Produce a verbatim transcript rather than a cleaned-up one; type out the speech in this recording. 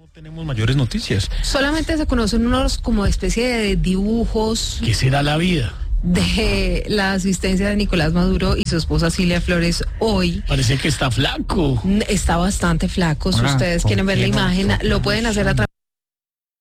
No tenemos mayores noticias. Solamente se conocen unos como especie de dibujos ¿Qué será la vida? de la asistencia de Nicolás Maduro y su esposa Cilia Flores hoy. Parece que está flaco. Está bastante flaco. Si Ah, ustedes ¿por quieren ver qué la no imagen, lo pueden hacer a través